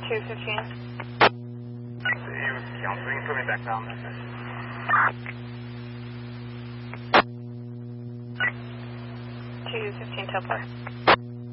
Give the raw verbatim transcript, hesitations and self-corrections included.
two fifteen. You council, you can put me back down there. two fifteen, Toplar.